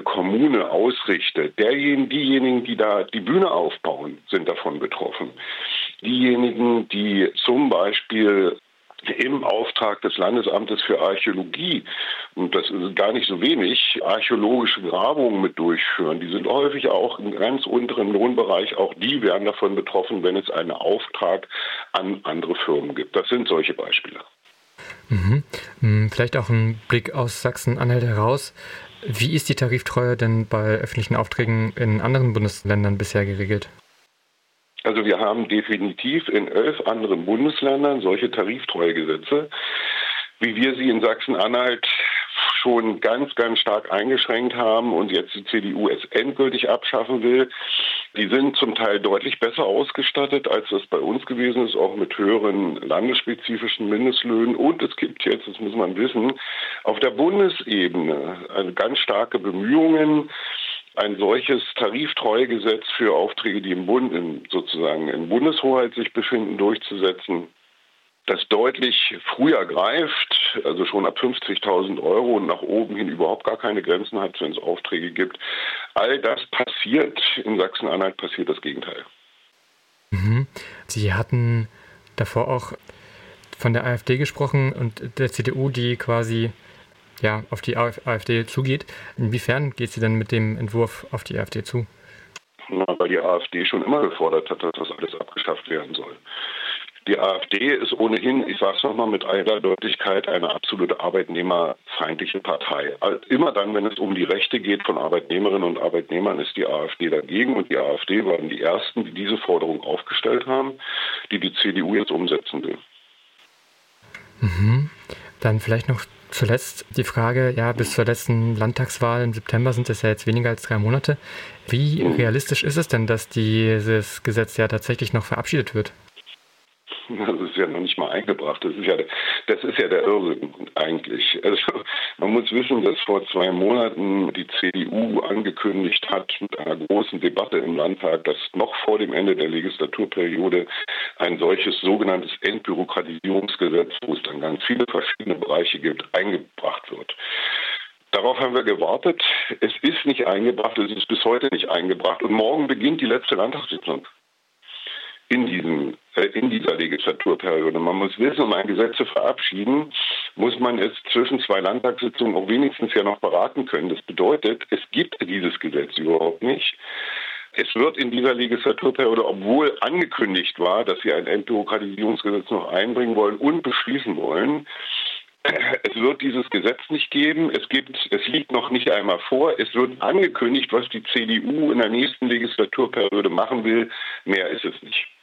Kommune ausrichtet, diejenigen, die da die Bühne aufbauen, sind davon betroffen. Diejenigen, die zum Beispiel im Auftrag des Landesamtes für Archäologie, und das ist gar nicht so wenig, archäologische Grabungen mit durchführen, die sind häufig auch im ganz unteren Lohnbereich, auch die werden davon betroffen, wenn es einen Auftrag an andere Firmen gibt. Das sind solche Beispiele. Vielleicht auch ein Blick aus Sachsen-Anhalt heraus. Wie ist die Tariftreue denn bei öffentlichen Aufträgen in anderen Bundesländern bisher geregelt? Also wir haben definitiv in 11 anderen Bundesländern solche Tariftreuegesetze, wie wir sie in Sachsen-Anhalt schon ganz, ganz stark eingeschränkt haben und jetzt die CDU es endgültig abschaffen will. Die sind zum Teil deutlich besser ausgestattet, als das bei uns gewesen ist, auch mit höheren landesspezifischen Mindestlöhnen. Und es gibt jetzt, das muss man wissen, auf der Bundesebene also ganz starke Bemühungen, ein solches Tariftreuegesetz für Aufträge, die im Bund, sozusagen in Bundeshoheit sich befinden, durchzusetzen, das deutlich früher greift, also schon ab 50.000 Euro und nach oben hin überhaupt gar keine Grenzen hat, wenn es Aufträge gibt. All das passiert, in Sachsen-Anhalt passiert das Gegenteil. Sie hatten davor auch von der AfD gesprochen und der CDU, die quasi auf die AfD zugeht. Inwiefern geht sie denn mit dem Entwurf auf die AfD zu? Weil die AfD schon immer gefordert hat, dass das alles abgeschafft werden soll. Die AfD ist ohnehin, ich sage es nochmal mit aller Deutlichkeit, eine absolute arbeitnehmerfeindliche Partei. Immer dann, wenn es um die Rechte geht von Arbeitnehmerinnen und Arbeitnehmern, ist die AfD dagegen. Und die AfD waren die Ersten, die diese Forderung aufgestellt haben, die die CDU jetzt umsetzen will. Dann vielleicht noch zuletzt die Frage, bis zur letzten Landtagswahl im September sind es ja jetzt weniger als 3 Monate. Wie realistisch ist es denn, dass dieses Gesetz ja tatsächlich noch verabschiedet wird? Das ist ja noch nicht mal eingebracht. Das ist ja der Irrsinn eigentlich. Also man muss wissen, dass vor 2 Monaten die CDU angekündigt hat mit einer großen Debatte im Landtag, dass noch vor dem Ende der Legislaturperiode ein solches sogenanntes Entbürokratisierungsgesetz, wo es dann ganz viele verschiedene Bereiche gibt, eingebracht wird. Darauf haben wir gewartet. Es ist nicht eingebracht, es ist bis heute nicht eingebracht. Und morgen beginnt die letzte Landtagssitzung in dieser Legislaturperiode. Man muss wissen, um ein Gesetz zu verabschieden, muss man es zwischen 2 Landtagssitzungen auch wenigstens ja noch beraten können. Das bedeutet, es gibt dieses Gesetz überhaupt nicht. Es wird in dieser Legislaturperiode, obwohl angekündigt war, dass sie ein Entbürokratisierungsgesetz noch einbringen wollen und beschließen wollen, es wird dieses Gesetz nicht geben. Es liegt noch nicht einmal vor. Es wird angekündigt, was die CDU in der nächsten Legislaturperiode machen will. Mehr ist es nicht.